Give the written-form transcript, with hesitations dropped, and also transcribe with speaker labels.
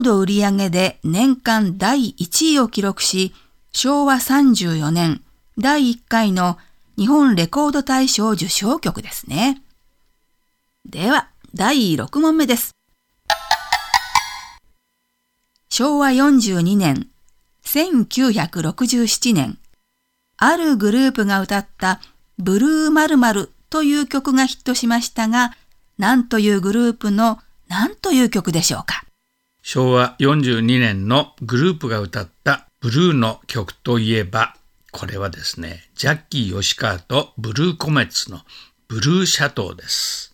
Speaker 1: 売上で年間第1位を記録し、昭和34年第1回の日本レコード大賞受賞曲ですね。では、第6問目です。昭和42年、1967年、あるグループが歌ったブルー〇〇という曲がヒットしましたが、何というグループの何という曲でしょうか。
Speaker 2: 昭和42年のグループが歌ったブルーの曲といえば、これはですね、ジャッキー吉川とブルーコメッツのブルーシャトーです。